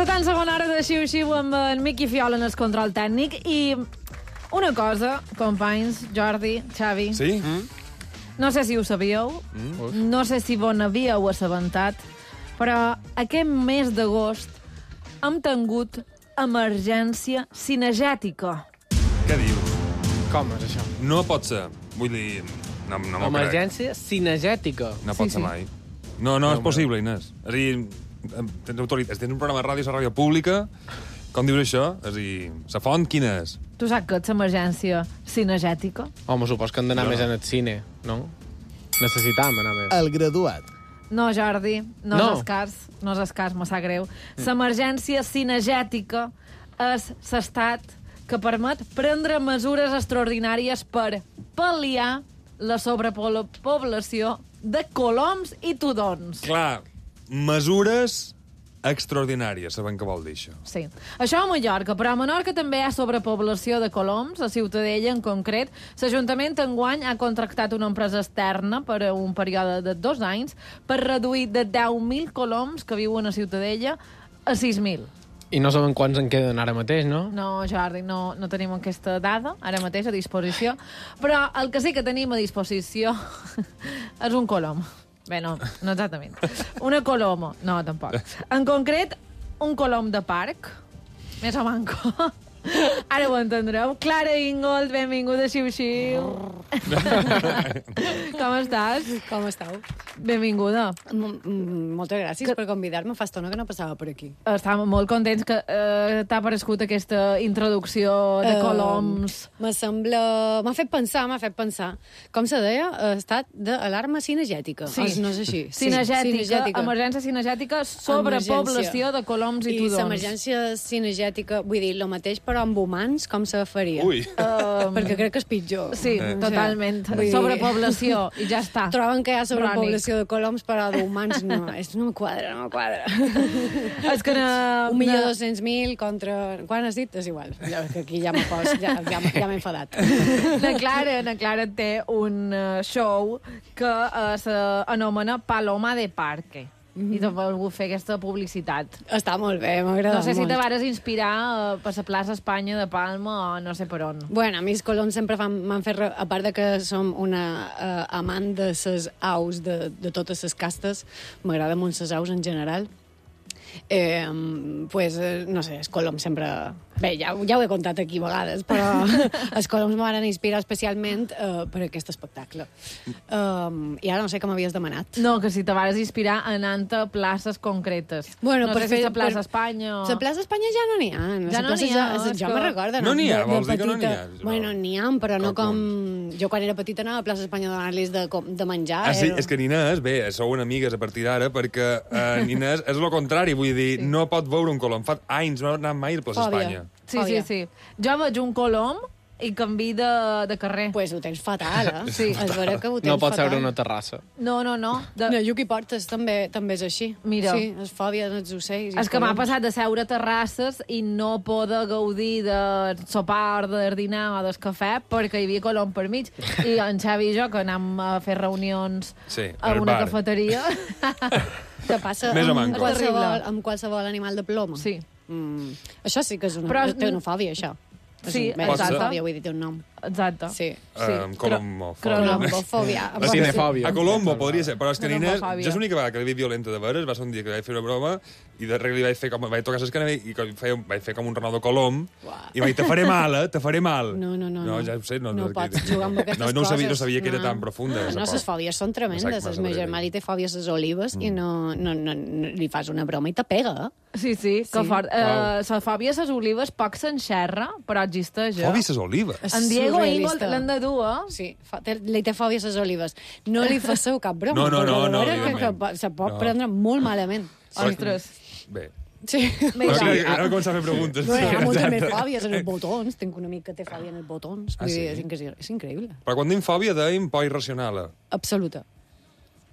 la tan segona hora de Xiu-Xiu amb en Miqui Fiola en el control tècnic. I una cosa, companys, Jordi, Xavi... Sí? No sé si ho sabíeu, no sé si vos n'havíeu assabentat, però aquest mes d'agost hem tingut emergència cinegètica. Què dius? Com és això? No pot ser. Vull dir, no m'ho crec. Emergència cinegètica. No pot ser mai. No és possible, Inés. És a dir, tens autoritat. Tens un programa de ràdio, la ràdio pública. Com dius això? És a dir, la font quina és? Tu saps que és emergència cinegètica? Home, supos que hem d'anar més en el cine, no? Necessitam anar més. El graduat. No, Jordi, no No. és escàs, no és escàs, me sap greu. L'emergència cinegètica és l'estat que permet prendre mesures extraordinàries per pal·liar la sobrepoblació de coloms i tudons. Clar, mesures extraordinàries, sabem què vol dir això. Sí. Això a Mallorca, però a Menorca també hi ha sobrepoblació de coloms, a Ciutadella en concret. L'Ajuntament enguany ha contractat una empresa externa per a un període de 2 anys per reduir de 10.000 coloms que viuen a Ciutadella a 6.000. I no sabem quants en queden ara mateix, no? No, Jordi, no tenim aquesta dada ara mateix a disposició, però el que sí que tenim a disposició és un colom. Bé, no exactament. Una coloma. No, tampoc. En concret, un colom de parc, més o manco. Ara ho entendreu. Clara Ingold, benvinguda a Xiu-Xiu. Com estàs? Com esteu? Benvinguda. Moltes gràcies per convidar-me. Fa estona que no passava per aquí. Estàvem molt contents que t'ha aparegut aquesta introducció de coloms. M'ha fet pensar. Com se deia? Estat d'alarma cinegètica. Sí. No és així. Cinegètica. Emergència cinegètica, sobrepoblació de coloms i tudons. I l'emergència cinegètica, vull dir, el mateix però amb humans, com se faria? Ui. Perquè crec que és pitjor. Sí, totalment. Sobrepoblació, i ja està. Troben que hi ha sobrepoblació de coloms, però d'humans no. No me quadra. És que... 1.200.000 contra... Quan has dit? És igual. Que aquí ja m'he post, ja m'he enfadat. La Clara té un show que s'anomena Paloma de Parque. I t'ho volgut fer aquesta publicitat. Està molt bé, m'agrada molt. No sé si te vares inspirar per la plaça Espanya de Palma o no sé per on. Bueno, a mi els coloms sempre m'han fet... A part de que som una amant de les aus de totes les castes, m'agrada molt les aus en general, pues, no sé, els coloms sempre... Bé, ja ho he contat aquí a vegades, però els coloms m'han inspirat especialment per aquest espectacle. I ara no sé com m'havies demanat. No, que si te vares inspirar anant a places concretes. Bueno, no sé si la plaça Espanya o... La plaça Espanya ja no n'hi ha. Ja no n'hi ha. Jo me'n recordo. No n'hi ha, vols dir que no n'hi ha? Bueno, n'hi ha, però no com... Jo quan era petita anava a la plaça Espanya a donar-los de menjar. Sí, és que Inés, bé, sou amigues a partir d'ara, perquè Inés és el contrari, vull dir, no pot veure un colom. Fa anys no ha anat mai a la plaça Espanya. Sí. Jo veig un colom i canvi de carrer. Pues ho tens fatal, eh? Sí. És vera que ho tens fatal. No pots seure una terrassa. No. No, jo qui portes també és així. Mira. Sí, és fòbia dels ocells. És que m'ha passat de seure a terrasses i no poder gaudir de sopar, de dinar o del cafè perquè hi havia colom per mig. I en Xavi i jo, que anem a fer reunions a una cafeteria... Te passa amb qualsevol animal de ploma. Sí. Això sí que és una xenofòbia, això. Sí, exacte. Vull dir, té un nom. Exacte. Sí. Colombofòbia. Cinefòbia. A Colombo podria ser, però és que Inés, Colombofòbia. jo és l'única vegada que l'he vist violenta de veres, va ser un dia que vaig fer una broma i de regla li vaig fer com... Vaig tocar l'esquena i vaig fer com un Renault de Colom i vaig dir, te faré mal. No, ja ho sé. No pots jugar amb aquestes coses. No sabia que era tan profunda. No, les fòbies són tremendes. El meu germà li té fòbies a les olives i no li fas una broma i te pega. Sí, que fort. La fòbia a les olives poc s'enxerra, però existeix. Fòbia a les olives? En Diego Ingold l'han de dur, eh? Sí, li té fòbia a les olives. No li faceu cap broma. No. Se pot prendre molt malament. Ostres. Bé. Sí. Ara començar a fer preguntes. Bueno, hi ha moltes més fòbies en els botons. Tinc un amic que té fòbia en els botons. Vull dir, és increïble. Però quan dèiem fòbia, dèiem por irracional. Absoluta.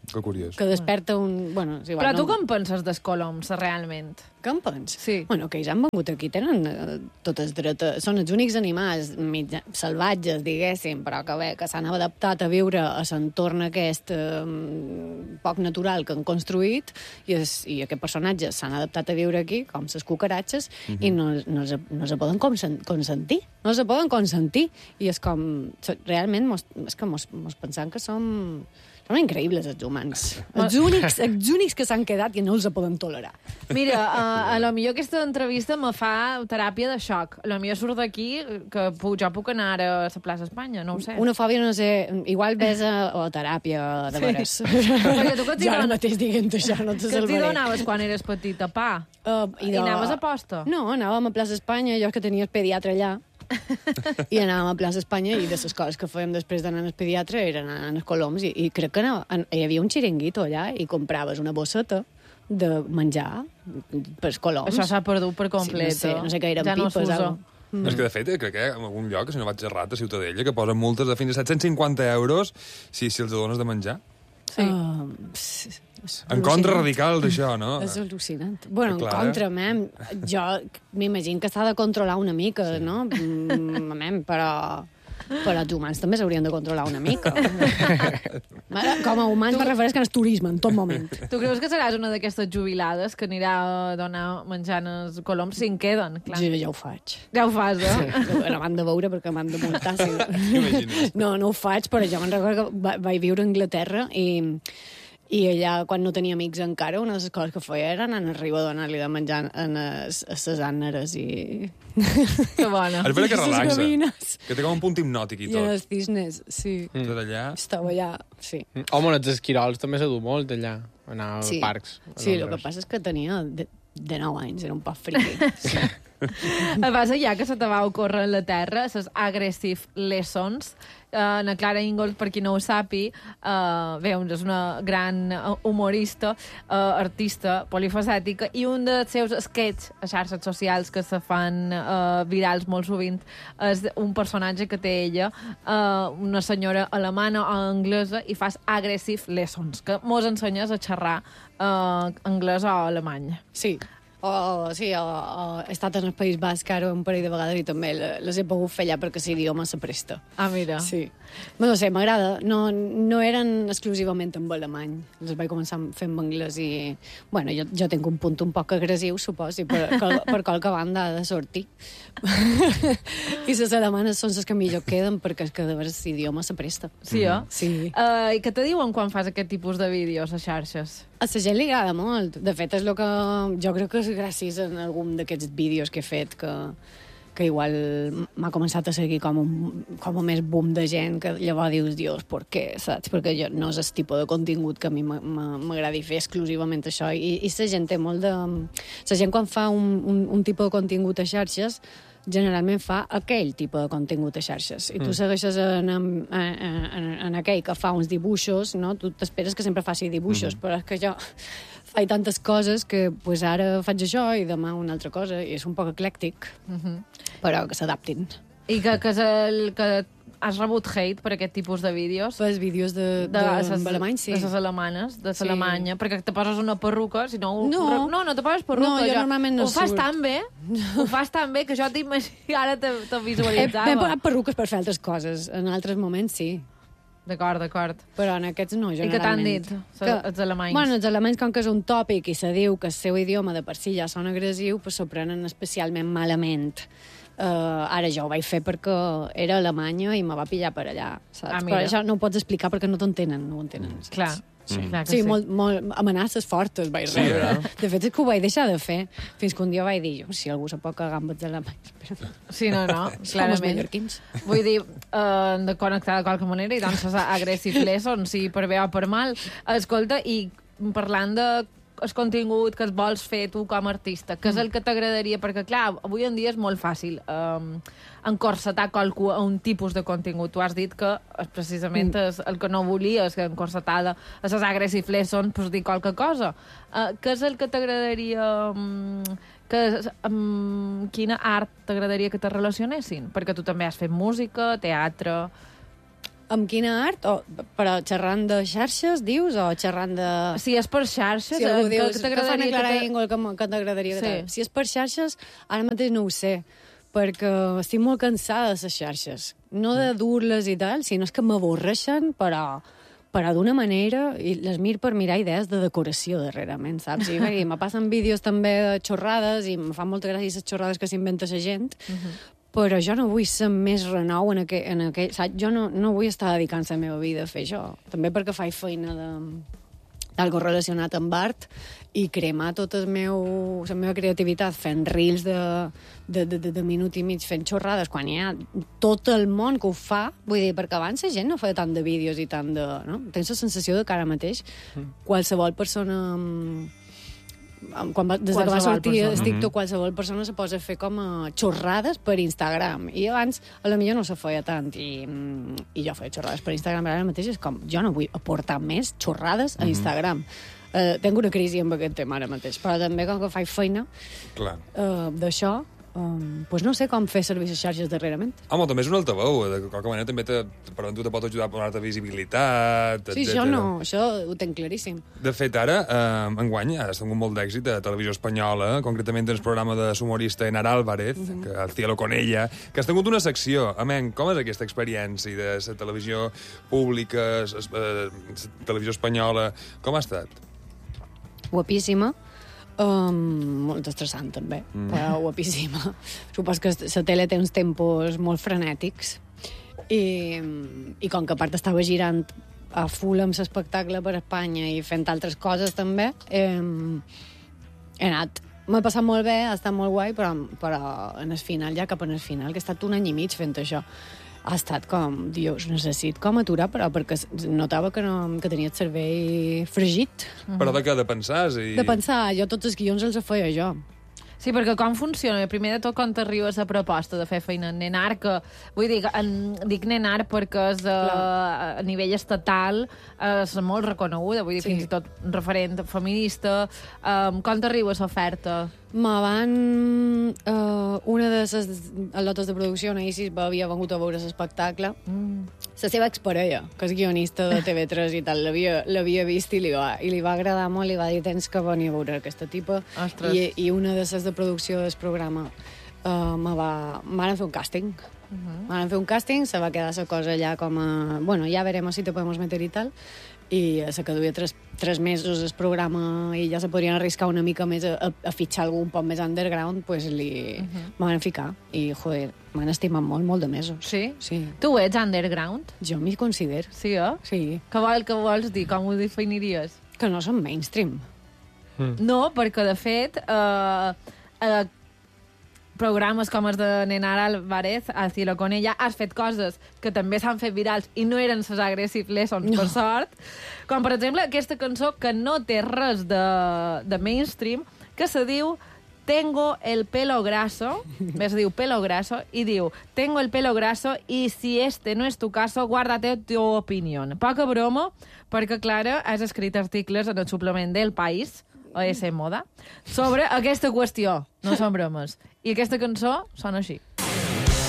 Que curiós. que desperta un... Bueno, és igual, Però tu com penses dels coloms, realment? Què en pens? Sí. Bueno, que ells han vengut aquí, tenen totes dretes... Són els únics animals salvatges, diguéssim, però que bé, que s'han adaptat a viure a l'entorn aquest poc natural que han construït i aquests personatges s'han adaptat a viure aquí, com les cucaratges, i no se poden consentir. No se poden consentir. I és com... Realment, és que mos pensam que som increïbles, els humans. Els únics que s'han quedat i no els poden tolerar. Mira, a lo millor aquesta entrevista me fa teràpia de xoc. A lo millor surt d'aquí que jo puc anar ara a la plaça Espanya, no ho sé. Una fòbia, no sé, igual ves a teràpia, de veres. Perquè tu Jo ara mateix dient això, no te que t'hi salvaré. donaves quan eres petita, pa? I anaves a posta? No, anàvem a plaça Espanya, jo que tenia el pediatre allà, i anàvem a plaça Espanya i de les coses que fèiem després d'anar al pediatre eren anar als coloms i crec que hi havia un xiringuito allà i compraves una bosseta de menjar pels coloms. Això s'ha perdut per complet. Sí, no sé què eren, ja pipes, no algo. És que, de fet, crec que en algun lloc, si no vaig errat, a Ciutadella, que posen multes de fins a 750 euros si els dones de menjar. Sí. En contra radical d'això, no? És al·lucinant. Bueno, en Clar, contra, jo m'imagino que s'ha de controlar una mica, no? Però els humans també s'haurien de controlar una mica. Com a humans me refereix al turisme, en tot moment. Tu creus que seràs una d'aquestes jubilades que anirà a donar menjant els coloms si en queden? Clar. Jo ja ho faig. Ja ho fas, eh? Sí, no m'han de veure perquè m'han de multar. Sí. T'imagines? No ho faig, però jo me'n recordo que vaig viure a Anglaterra i allà, quan no tenia amics encara, una de les coses que feia era anar a Riu a donar-li de menjar a les àneres i... Que bona. És vera que I les relaxa. gavines. Que té com un punt hipnòtic i I tot. els cisnes, sí. Tot allà. Estava allà, sí. Home, els esquirols també s'ha dut molt allà, anar als Sí. parcs. a Sí, el que Londres. passa és que tenia de 9 anys, era un poc friqui. Sí. A base ja que se te va ocórrer a la Terra, les Aggressive Lessons, na Clara Ingalls, per qui no ho sàpi, és una gran humorista, artista polifacètica, i un dels seus sketches a xarxes socials que se fan virals molt sovint és un personatge que té ella, una senyora alemana o anglesa, i fas Aggressive Lessons, que mos ensenyes a xerrar anglès o alemany. Sí. He estat en el País Basc ara un parell de vegades i també les he pogut fer allà perquè l'idioma se presta. Ah, mira. Sí. No sé, m'agrada. No eren exclusivament en alemany. Les vaig començar fent en anglès i... Bueno, jo tinc un punt un poc agressiu, supos, i per qualque banda ha de sortir. I les alemanes són les que millor queden perquè és que de veres l'idioma se presta. Sí, eh? Sí. I què te diuen quan fas aquest tipus de vídeos a xarxes? A la gent li agrada molt. De fet, és el que jo crec que és gràcies a algun d'aquests vídeos que he fet que igual m'ha començat a seguir com un més boom de gent que llavors dius, Dios, per què? Saps? Perquè no és el tipus de contingut que a mi m'agradi fer exclusivament això. I la gent té molt de... La gent quan fa un tipus de contingut a xarxes generalment fa aquell tipus de contingut a xarxes. I tu segueixes en aquell que fa uns dibuixos, no? Tu t'esperes que sempre faci dibuixos, però és que jo faig tantes coses que pues, ara faig això i demà una altra cosa, i és un poc eclèctic, però que s'adaptin. I que has rebut hate per aquest tipus de vídeos? Els vídeos d'alemany, sí. De les alemanes, de Sí. l'Alemanya, perquè te poses una perruca, si no... No. No te poses perruca. No, jo normalment no ho fas surt. ho fas tan bé que jo t'imagino, ara te He visualitzava. posat perruques per fer altres coses. En altres moments, sí. D'acord. Però en aquests no, I què t'han generalment. dit, els alemanys? Bueno, els alemanys, com que és un tòpic i se diu que el seu idioma de per si ja sona agressiu, pues s'ho prenen especialment malament. Ara jo ho vaig fer perquè era a Alemanya i me va pillar per allà, saps? Ah, mira. Però això no ho pots explicar perquè no t'entenen, no ho entenen. Saps? Clar. Clar que Sí, molt amenaces fortes vaig rebre. De fet, és que ho vaig deixar de fer, fins que un dia vaig dir, si algú se pot cagar amb els alemanys. Però... Sí, no, Som els clarament. mallorquins. Vull dir, de connectar de qualque manera, i doncs les Aggressive Lessons, si per bé o per mal. Escolta, i parlant de el contingut que es vols fer tu com a artista, què és el que t'agradaria? Perquè, clar, avui en dia és molt fàcil encorsetar qualcú a un tipus de contingut. Tu has dit que precisament és el que no volies, que encorsetada a les Aggressive Lessons, pues, dir qualque cosa. Què és el que t'agradaria... quina art t'agradaria que te relacionessin? Perquè tu també has fet música, teatre... Amb quina art? Però xerrant de xarxes, dius? O xerrant de... Si és per xarxes, Si algú dius, que que fan t'agradaria aclarar llengua que t'agradaria Sí. que Si és per xarxes, ara mateix no ho sé, perquè estic molt cansada de les xarxes. No de dur-les i tal, sinó és que m'avorreixen, però d'una manera, i les mir per mirar idees de decoració darrerament, saps? I me passen vídeos també de xorrades, i em fan molta gràcia les xorrades que s'inventa la gent, però jo no vull ser més renou en aquell saps? Jo no vull estar dedicant la meva vida a fer això. També perquè faig feina d'algo relacionat amb art i cremar tota la meva creativitat fent reels de minut i mig, fent xorrades, quan hi ha tot el món que ho fa, vull dir, perquè abans la gent no feia tant de vídeos i tant de... No? Tens la sensació que ara mateix qualsevol persona... Des que va sortir el TikTok, qualsevol persona se posa a fer com a xorrades per Instagram. I abans, a la millor no se feia tant. I jo feia xorrades per Instagram. Ara mateix és com, jo no vull aportar més xorrades a Instagram. Tenc una crisi amb aquest tema ara mateix. Però també, com que faig feina d'això, pues no sé com fer servir les xarxes darrerament. Home, també és un altaveu. De qualque manera també te pot ajudar a donar-te visibilitat, Sí, etcètera. això ho tenc claríssim. De fet, ara, enguany, has tingut molt d'èxit a Televisió Espanyola, concretament en el programa de l'humorista Enar Álvarez, que el Cielo con ella, que has tingut una secció. Amén, com és aquesta experiència de la televisió pública, la televisió espanyola? Com ha estat? Guapíssima. Molt estressant, també, però guapíssima. Supos que la tele té uns tempos molt frenètics i com que a part estava girant a full amb l'espectacle per Espanya i fent altres coses també, he anat. M'ha passat molt bé, ha estat molt guai, però en el final, ja cap en el final, que he estat un any i mig fent això, ha estat com, Dios, necessit com aturar, però perquè notava que tenia el cervell fregit. Però de què? De pensar? De pensar, jo tots els guions els feia jo. Sí, perquè com funciona? Primer de tot, quan t'arribes a proposta de fer feina en Nenar, que vull dir, dic Nenar perquè és a nivell estatal és molt reconeguda, vull dir, fins i tot referent feminista. Com t'arribes a l'oferta? Una de les al·lotes de producció, Anaïsis, havia vengut a veure l'espectacle. La seva exparella, que és guionista de TV3 i tal, l'havia vist i li va agradar molt, li va dir, tens que venir a veure aquesta tipa. I una de les de producció del programa m'han fet un càsting. M'han fet un càsting, se va quedar la cosa allà com a... Bueno, ja veremos si te podemos meter i tal. I se que duia 3 mesos el programa i ja se podrien arriscar una mica més a fitxar algú un poc més underground, pues me van ficar. I, joder, m'han estimat molt de mesos. Sí? Sí. Tu ets underground? Jo m'hi considero. Sí, Sí. Què vols dir? Com ho definiries? Que no som mainstream. No, perquè, de fet, programes com els de Nenar Álvarez, a Cielo con ella, has fet coses que també s'han fet virals i no eren les Aggressive Lessons, per sort. Com, per exemple, aquesta cançó que no té res de mainstream, que se diu Tengo el pelo graso, es diu pelo graso, i diu Tengo el pelo graso y si este no es tu caso, guárdate tu opinión. Poca broma, perquè, Clara, has escrit articles en el suplement del País, OS Moda, sobre aquesta qüestió. No són bromes. I aquesta cançó sona així.